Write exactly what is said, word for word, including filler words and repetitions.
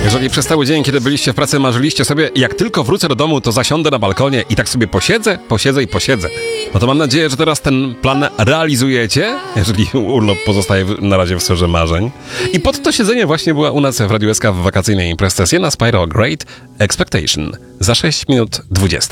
Jeżeli przez cały dzień, kiedy byliście w pracy, marzyliście sobie, jak tylko wrócę do domu, to zasiądę na balkonie i tak sobie posiedzę, posiedzę i posiedzę. No to mam nadzieję, że teraz ten plan realizujecie, jeżeli urlop pozostaje na razie w sferze marzeń. I pod to siedzenie właśnie była u nas w Radiu S K w wakacyjnej imprezce na Spyro Great Expectation za sześć minut dwadzieścia.